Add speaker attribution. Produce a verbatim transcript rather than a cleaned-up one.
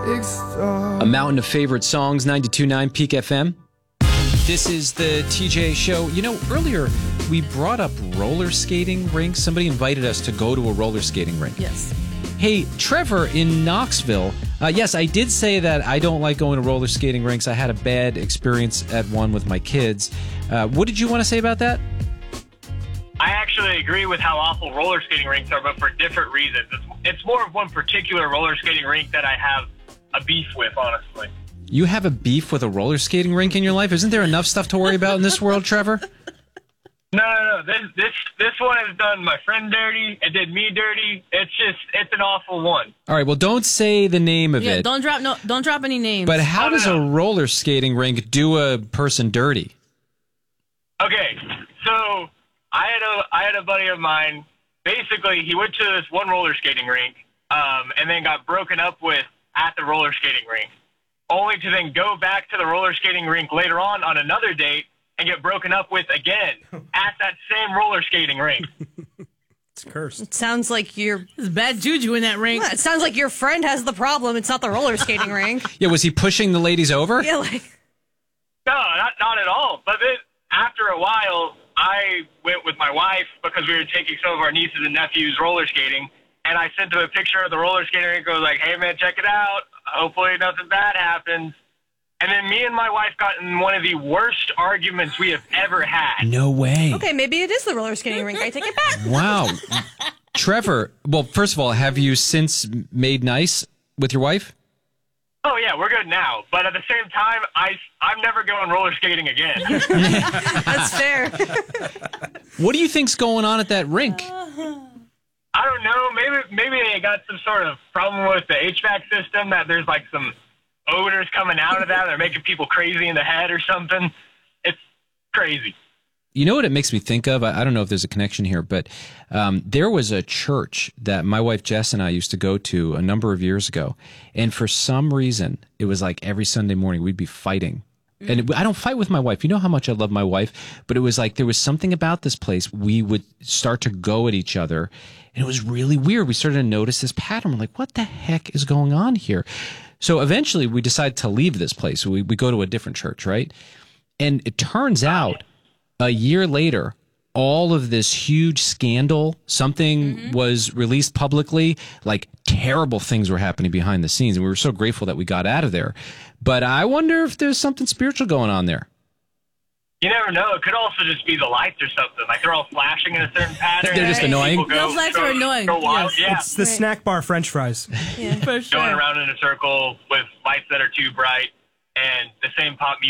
Speaker 1: A mountain of favorite songs, ninety-two point nine Peak F M. This is the T J Show. You know, earlier we brought up roller skating rinks. Somebody invited us to go to a roller skating rink.
Speaker 2: Yes.
Speaker 1: Hey, Trevor in Knoxville. Uh, yes, I did say that I don't like going to roller skating rinks. I had a bad experience at one with my kids. Uh, what did you want to say about that?
Speaker 3: I actually agree with how awful roller skating rinks are, but for different reasons. It's, it's more of one particular roller skating rink that I have a beef with, honestly.
Speaker 1: You have a beef with a roller skating rink in your life? Isn't there enough stuff to worry about in this world, Trevor?
Speaker 3: No, no, no. This, this, this one has done my friend dirty. It did me dirty. It's just, it's an awful one.
Speaker 1: All right, well, don't say the name of
Speaker 2: Yeah,
Speaker 1: it.
Speaker 2: don't drop no, don't drop any names.
Speaker 1: But how
Speaker 3: Oh,
Speaker 1: does
Speaker 3: no.
Speaker 1: a roller skating rink do a person dirty?
Speaker 3: Okay, so I had a I had a buddy of mine. Basically, he went to this one roller skating rink, um, and then got broken up with at the roller skating rink, only to then go back to the roller skating rink later on on another date and get broken up with again at that same roller skating rink.
Speaker 4: It's cursed.
Speaker 5: It sounds like you're.
Speaker 2: There's bad juju in that ring.
Speaker 5: Yeah, it sounds like your friend has the problem. It's not the roller skating rink.
Speaker 1: Yeah, was he pushing the ladies over?
Speaker 5: Yeah, like.
Speaker 3: No, not not at all. But then after a while, I went with my wife because we were taking some of our nieces and nephews roller skating, and I sent them a picture of the roller skating rink. I was like, "Hey, man, check it out. Hopefully nothing bad happens." And then me and my wife got in one of the worst arguments we have ever had.
Speaker 1: No way.
Speaker 5: Okay, maybe it is the roller skating rink. I take it back.
Speaker 1: Wow. Trevor, well, first of all, have you since made nice with your wife?
Speaker 3: Oh, yeah, we're good now. But at the same time, I, I'm never going roller skating again.
Speaker 5: That's fair.
Speaker 1: What do you think's going on at that rink?
Speaker 3: I don't know. Maybe maybe they got some sort of problem with the H V A C system, that there's like some odors coming out of that. They're making people crazy in the head or something. It's crazy.
Speaker 1: You know what it makes me think of? I I don't know if there's a connection here, but um, there was a church that my wife Jess and I used to go to a number of years ago. And for some reason, it was like every Sunday morning we'd be fighting. And it, I don't fight with my wife. You know how much I love my wife. But it was like there was something about this place. We would start to go at each other. And it was really weird. We started to notice this pattern. We're like, what the heck is going on here? So eventually we decided to leave this place. We, we go to a different church, right? And it turns out a year later, all of this huge scandal, something mm-hmm. was released publicly, like terrible things were happening behind the scenes. And we were so grateful that we got out of there. But I wonder if there's something spiritual going on there.
Speaker 3: You never know. It could also just be the lights or something. Like they're all flashing in a certain pattern.
Speaker 1: They're just annoying?
Speaker 3: People go-
Speaker 2: Those lights
Speaker 3: go-
Speaker 2: are annoying.
Speaker 3: go wild.
Speaker 2: Yes.
Speaker 3: Yeah.
Speaker 4: It's the
Speaker 5: Right.
Speaker 4: snack bar French fries.
Speaker 5: Yeah.
Speaker 2: For sure.
Speaker 3: Going around in a circle with lights that are too bright and the same pop music.